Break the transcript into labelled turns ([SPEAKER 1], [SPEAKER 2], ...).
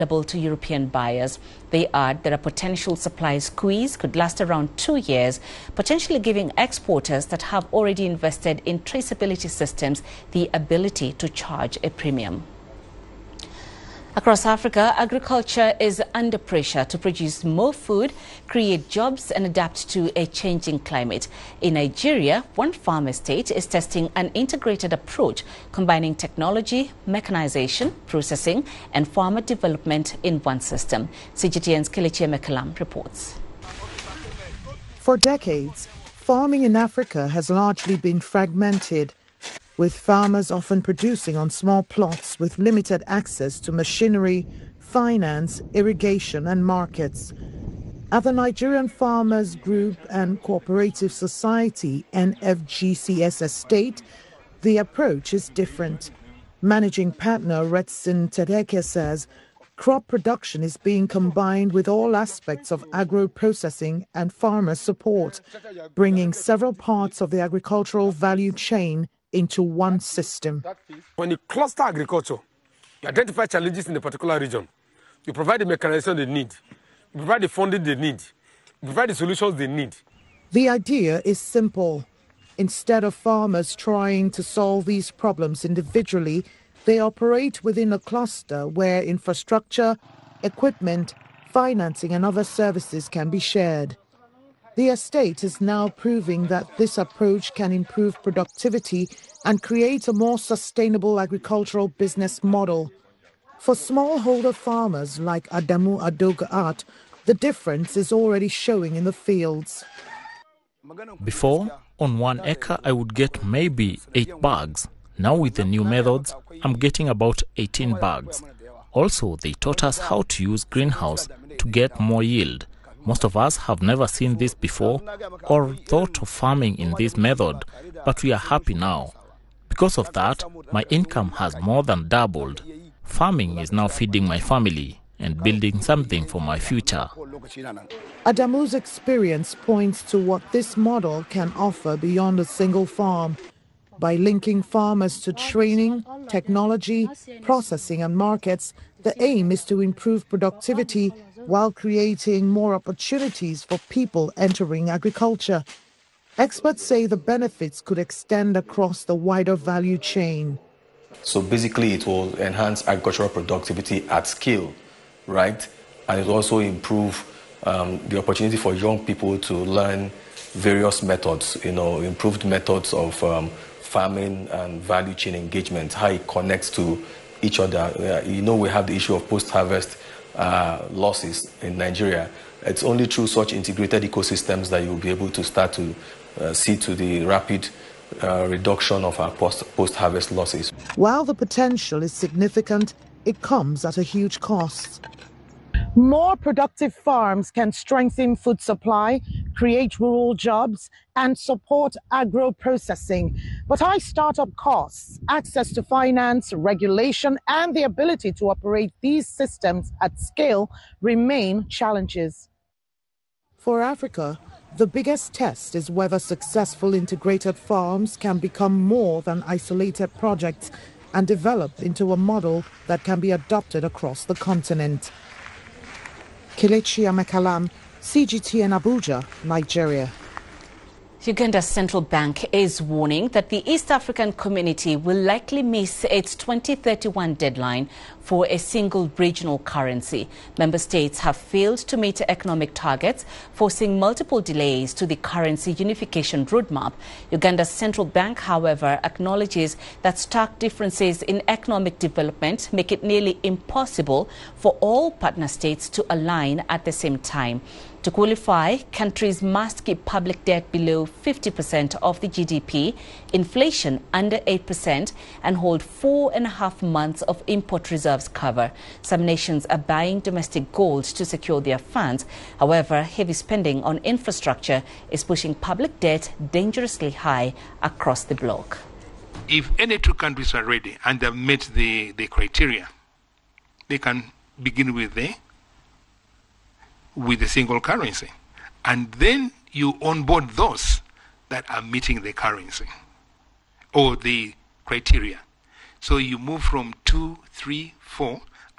[SPEAKER 1] to European buyers. They add that a potential supply squeeze could last around 2 years, potentially giving exporters that have already invested in traceability systems the ability to charge a premium. Across Africa, agriculture is under pressure to produce more food, create jobs and adapt to a changing climate. In Nigeria, one farm estate is testing an integrated approach combining technology, mechanization, processing and farmer development in one system. CGTN's Kelechi Emekalam reports.
[SPEAKER 2] For decades, farming in Africa has largely been fragmented, with farmers often producing on small plots with limited access to machinery, finance, irrigation and markets. At the Nigerian Farmers Group and Cooperative Society NFGCS estate, the approach is different. Managing partner Retsin Tedeke says crop production is being combined with all aspects of agro-processing and farmer support, bringing several parts of the agricultural value chain into one system.
[SPEAKER 3] When you cluster agriculture, you identify challenges in a particular region, you provide the mechanization they need, you provide the funding they need, you provide the solutions they need.
[SPEAKER 2] The idea is simple. Instead of farmers trying to solve these problems individually, they operate within a cluster where infrastructure, equipment, financing and other services can be shared. The estate is now proving that this approach can improve productivity and create a more sustainable agricultural business model. For smallholder farmers like Adamu Adogaat, the difference is already showing in the fields.
[SPEAKER 4] Before, on 1 acre, I would get maybe 8 bags. Now with the new methods, I'm getting about 18 bags. Also, they taught us how to use greenhouse to get more yield. Most of us have never seen this before or thought of farming in this method, but we are happy now. Because of that, my income has more than doubled. Farming is now feeding my family and building something for my future.
[SPEAKER 2] Adamu's experience points to what this model can offer beyond a single farm. By linking farmers to training, technology, processing and markets, the aim is to improve productivity while creating more opportunities for people entering agriculture. Experts say the benefits could extend across the wider value chain.
[SPEAKER 5] So basically it will enhance agricultural productivity at scale, right? And it will also improve the opportunity for young people to learn various methods, improved methods of farming and value chain engagement, how it connects to each other. We have the issue of post-harvest losses in Nigeria. It's only through such integrated ecosystems that you'll be able to start to see to the rapid reduction of our post-harvest losses.
[SPEAKER 2] While the potential is significant, it comes at a huge cost. More productive farms can strengthen food supply, create rural jobs, and support agro-processing. But high startup costs, access to finance, regulation, and the ability to operate these systems at scale remain challenges. For Africa, the biggest test is whether successful integrated farms can become more than isolated projects and develop into a model that can be adopted across the continent. Kelechi Emekalam, CGTN Abuja, Nigeria.
[SPEAKER 1] Uganda's central bank is warning that the East African community will likely miss its 2031 deadline for a single regional currency. Member states have failed to meet economic targets, forcing multiple delays to the currency unification roadmap. Uganda's central bank, however, acknowledges that stark differences in economic development make it nearly impossible for all partner states to align at the same time. To qualify, countries must keep public debt below 50% of the GDP, inflation under 8%, and hold 4.5 months of import reserves cover. Some nations are buying domestic gold to secure their funds. However, heavy spending on infrastructure is pushing public debt dangerously high across the bloc.
[SPEAKER 6] If any two countries are ready and they've met the criteria, they can begin with the single currency, and then you onboard those that are meeting the currency or the criteria. So you move from 2, 3, 4